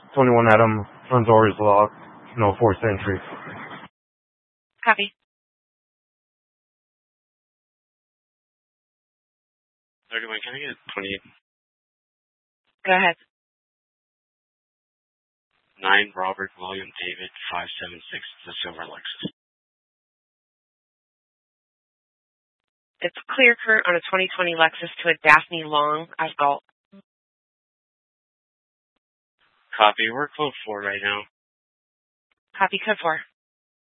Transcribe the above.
21 Adam, front door is locked. No forced entry. Copy. Okay, can I get 28? Go ahead. 9 Robert William David 576, the silver Lexus. It's clear current on a 2020 Lexus to a Daphne Long Asphalt. Copy, we're code 4 right now. Copy code 4.